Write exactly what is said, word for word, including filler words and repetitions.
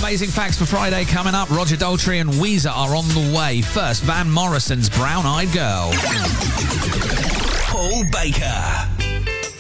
amazing facts for Friday coming up. Roger Daltrey and Weezer are on the way. First, Van Morrison's Brown Eyed Girl.